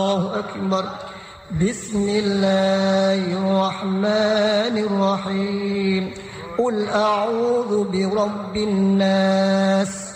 الله أكبر بسم الله الرحمن الرحيم قل أعوذ برب الناس